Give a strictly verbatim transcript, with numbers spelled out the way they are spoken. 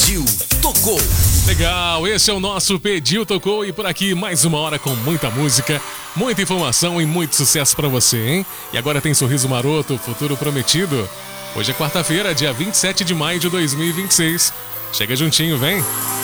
Pediu, tocou. Legal, esse é o nosso Pediu, Tocou, e por aqui mais uma hora com muita música, muita informação e muito sucesso pra você, hein? E agora tem Sorriso Maroto, Futuro Prometido. Hoje é quarta-feira, dia vinte e sete de maio de dois mil e vinte e seis. Chega juntinho, vem!